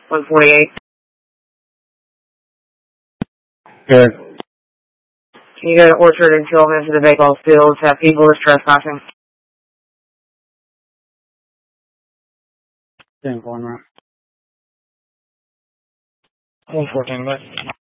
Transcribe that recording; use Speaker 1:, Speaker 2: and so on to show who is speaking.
Speaker 1: 148.
Speaker 2: Good.
Speaker 1: Can you go to Orchard and Tillman to the Baseball Fields? That people is trespassing.
Speaker 2: 10-4, right?
Speaker 3: 114, right?